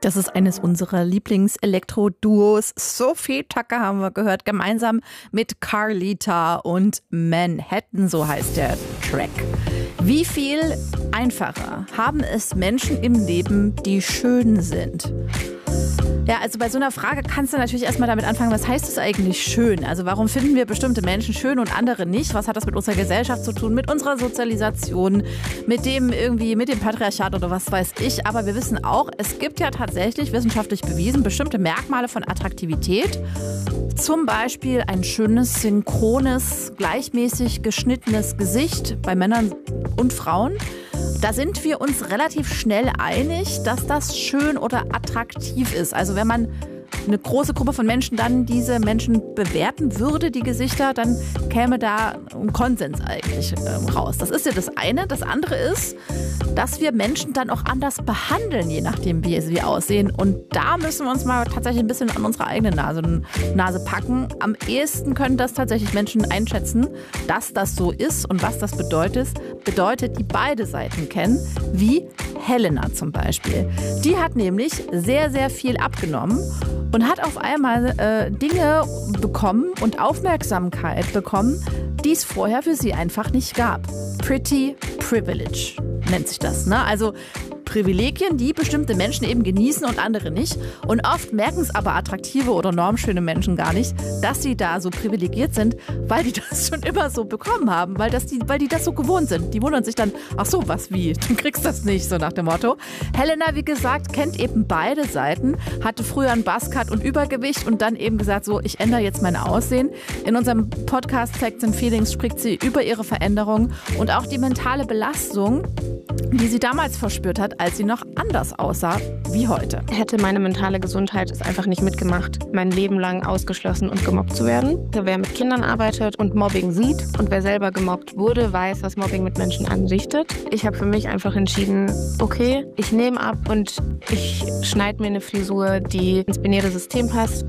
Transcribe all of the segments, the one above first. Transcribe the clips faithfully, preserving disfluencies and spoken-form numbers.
Das ist eines unserer Lieblings-Elektro-Duos. Sophie Tucker haben wir gehört, gemeinsam mit Carlita und Manhattan, so heißt der Track. Wie viel einfacher haben es Menschen im Leben, die schön sind? Ja, also bei so einer Frage kannst du natürlich erstmal damit anfangen, was heißt es eigentlich schön? Also warum finden wir bestimmte Menschen schön und andere nicht? Was hat das mit unserer Gesellschaft zu tun, mit unserer Sozialisation, mit dem irgendwie, mit dem Patriarchat oder was weiß ich? Aber wir wissen auch, es gibt ja tatsächlich wissenschaftlich bewiesen bestimmte Merkmale von Attraktivität. Zum Beispiel ein schönes, synchrones, gleichmäßig geschnittenes Gesicht bei Männern und Frauen. Da sind wir uns relativ schnell einig, dass das schön oder attraktiv ist. Also wenn man eine große Gruppe von Menschen dann diese Menschen bewerten würde, die Gesichter, dann käme da ein Konsens eigentlich ähm, raus. Das ist ja das eine. Das andere ist, dass wir Menschen dann auch anders behandeln, je nachdem, wie sie aussehen. Und da müssen wir uns mal tatsächlich ein bisschen an unsere eigene Nase, Nase packen. Am ehesten können das tatsächlich Menschen einschätzen, dass das so ist und was das bedeutet, bedeutet, die beide Seiten kennen, wie Helena zum Beispiel. Die hat nämlich sehr, sehr viel abgenommen und hat auf einmal äh, Dinge bekommen und Aufmerksamkeit bekommen, die es vorher für sie einfach nicht gab. Pretty Privilege nennt sich das, ne? Also Privilegien, die bestimmte Menschen eben genießen und andere nicht. Und oft merken es aber attraktive oder normschöne Menschen gar nicht, dass sie da so privilegiert sind, weil die das schon immer so bekommen haben, weil, das die, weil die das so gewohnt sind. Die wundern sich dann, ach so, was wie, du kriegst das nicht, so nach dem Motto. Helena, wie gesagt, kennt eben beide Seiten, hatte früher einen Buzzcut und Übergewicht und dann eben gesagt, so, ich ändere jetzt mein Aussehen. In unserem Podcast Facts and Feelings spricht sie über ihre Veränderung und auch die mentale Belastung, die sie damals verspürt hat, als sie noch anders aussah wie heute. Hätte meine mentale Gesundheit es einfach nicht mitgemacht, mein Leben lang ausgeschlossen und gemobbt zu werden. Wer mit Kindern arbeitet und Mobbing sieht und wer selber gemobbt wurde, weiß, was Mobbing mit Menschen anrichtet. Ich habe für mich einfach entschieden, okay, ich nehme ab und ich schneide mir eine Frisur, die ins binäre System passt.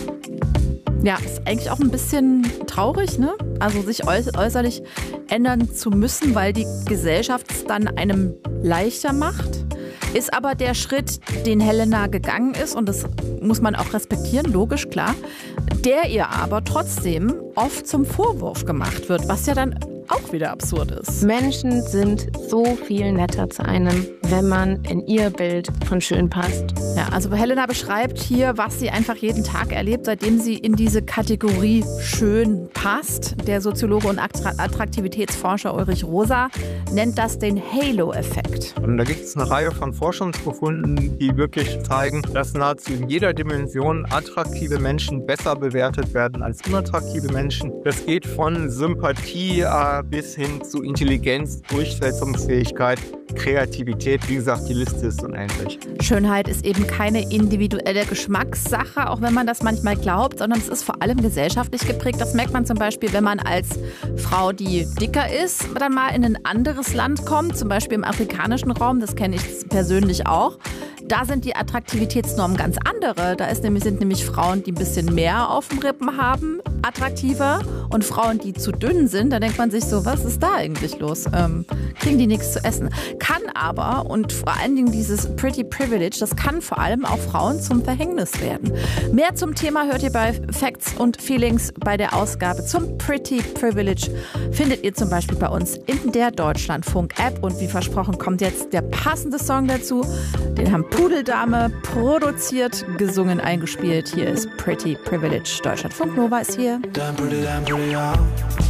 Ja, ist eigentlich auch ein bisschen traurig, ne? Also sich äußerlich ändern zu müssen, weil die Gesellschaft es dann einem leichter macht. Ist aber der Schritt, den Helena gegangen ist, und das muss man auch respektieren, logisch, klar, der ihr aber trotzdem oft zum Vorwurf gemacht wird, was ja dann auch wieder absurd ist. Menschen sind so viel netter zu einem, wenn man in ihr Bild von schön passt. Ja, also Helena beschreibt hier, was sie einfach jeden Tag erlebt, seitdem sie in diese Kategorie schön passt. Der Soziologe und Attraktivitätsforscher Ulrich Rosa nennt das den Halo-Effekt. Und da gibt es eine Reihe von Forschungsbefunden, die wirklich zeigen, dass nahezu in jeder Dimension attraktive Menschen besser bewertet werden als unattraktive Menschen. Das geht von Sympathie äh, bis hin zu Intelligenz, Durchsetzungsfähigkeit, Kreativität. Wie gesagt, die Liste ist unendlich. Schönheit ist eben keine individuelle Geschmackssache, auch wenn man das manchmal glaubt, sondern es ist vor allem gesellschaftlich geprägt. Das merkt man zum Beispiel, wenn man als Frau, die dicker ist, dann mal in ein anderes Land kommt, zum Beispiel im afrikanischen Raum, das kenne ich persönlich auch. Da sind die Attraktivitätsnormen ganz andere. Da ist nämlich, sind nämlich Frauen, die ein bisschen mehr auf den Rippen haben, attraktiver. Und Frauen, die zu dünn sind, da denkt man sich so, was ist da eigentlich los? Ähm, kriegen die nichts zu essen? Kann aber, und vor allen Dingen dieses Pretty Privilege, das kann vor allem auch Frauen zum Verhängnis werden. Mehr zum Thema hört ihr bei Facts und Feelings bei der Ausgabe zum Pretty Privilege. Findet ihr zum Beispiel bei uns in der Deutschlandfunk-App. Und wie versprochen kommt jetzt der passende Song dazu. Den haben Pudeldame produziert, gesungen, eingespielt. Hier ist Pretty Privilege. Deutschlandfunk Nova ist hier. Damn pretty, damn pretty, yeah.